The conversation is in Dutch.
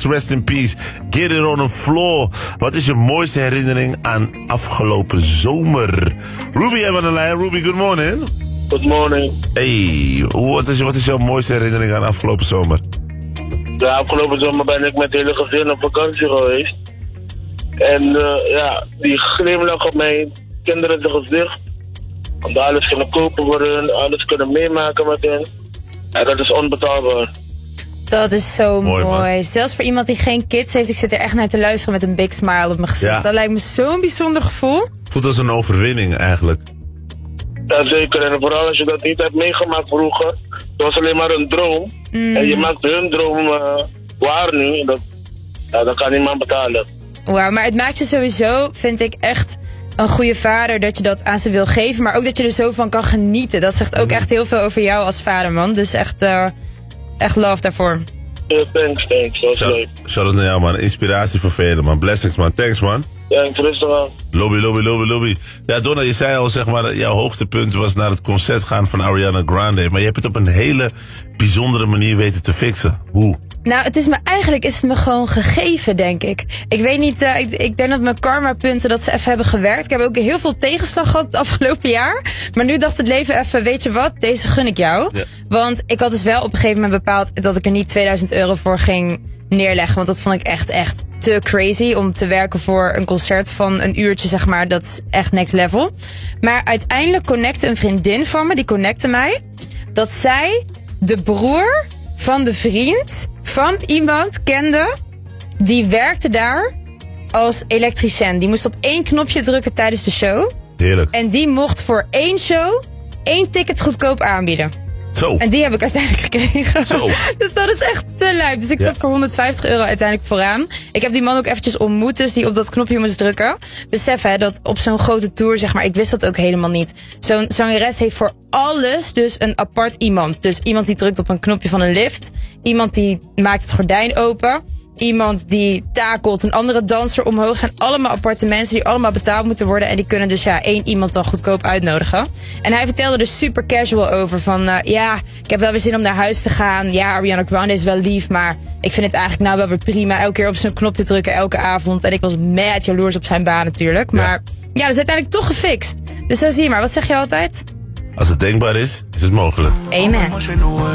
rest in peace. Get it on the floor. Wat is je mooiste herinnering aan afgelopen zomer? Ruby hebben we aan de lijn. Ruby, good morning. Good morning. Hey, wat is jouw mooiste herinnering aan afgelopen zomer? De afgelopen zomer ben ik met het hele gezin op vakantie geweest. En die glimlach op mijn kinderen zijn gezicht. Om daar alles kunnen kopen voor hun, alles kunnen meemaken met hen. En dat is onbetaalbaar. Dat is zo mooi. Man. Zelfs voor iemand die geen kids heeft, ik zit er echt naar te luisteren met een big smile op mijn gezicht. Ja. Dat lijkt me zo'n bijzonder gevoel. Voelt als een overwinning eigenlijk. Ja, zeker. En vooral als je dat niet hebt meegemaakt vroeger. Het was alleen maar een droom. En je maakt hun droom waar nu. Dat kan niemand betalen. Wauw, maar het maakt je sowieso, vind ik, echt een goede vader dat je dat aan ze wil geven. Maar ook dat je er zo van kan genieten. Dat zegt ook echt heel veel over jou als vader, man. Dus echt love daarvoor. Ja, thanks. Dat was leuk. Shout out naar jou, man. Inspiratie voor velen, man. Blessings, man. Thanks, man. Thanks, rustig aan. Lobby. Ja, Donna, je zei al, zeg maar, jouw hoogtepunt was naar het concert gaan van Ariana Grande. Maar je hebt het op een hele bijzondere manier weten te fixen. Hoe? Nou, eigenlijk is het me gewoon gegeven, denk ik. Ik weet niet, ik denk dat mijn karma-punten dat ze even hebben gewerkt. Ik heb ook heel veel tegenslag gehad het afgelopen jaar. Maar nu dacht het leven even, weet je wat, deze gun ik jou. Ja. Want ik had dus wel op een gegeven moment bepaald dat ik er niet €2000 voor ging neerleggen. Want dat vond ik echt te crazy om te werken voor een concert van een uurtje, zeg maar. Dat is echt next level. Maar uiteindelijk connecte een vriendin van me, die connecte mij, dat zij de broer van de vriend van iemand kende, die werkte daar als elektricien. Die moest op 1 knopje drukken tijdens de show. Heerlijk. En die mocht voor 1 show 1 ticket goedkoop aanbieden. Zo. En die heb ik uiteindelijk gekregen. Zo. Dus dat is echt te lijp. Dus ik zat voor €150 uiteindelijk vooraan. Ik heb die man ook eventjes ontmoet, dus die op dat knopje moest drukken. Besef dat op zo'n grote tour, zeg maar, ik wist dat ook helemaal niet. Zo'n zangeres heeft voor alles dus een apart iemand. Dus iemand die drukt op een knopje van een lift. Iemand die maakt het gordijn open. Iemand die takelt, een andere danser omhoog. Zijn allemaal aparte mensen die allemaal betaald moeten worden. En die kunnen dus 1 iemand dan goedkoop uitnodigen. En hij vertelde er super casual over. Van ik heb wel weer zin om naar huis te gaan. Ja, Ariana Grande is wel lief. Maar ik vind het eigenlijk nou wel weer prima. Elke keer op zijn knopje drukken, elke avond. En ik was mad jaloers op zijn baan natuurlijk. Maar ja, dat is uiteindelijk toch gefixt. Dus zo zie je maar. Wat zeg je altijd? Als het denkbaar is het mogelijk. Amen.